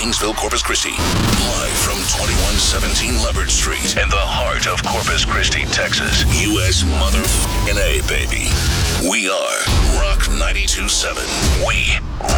Kingsville, Corpus Christi. Live from 2117 Leopard Street in the heart of Corpus Christi, Texas. U.S. mother A, baby. We are Rock 92.7. We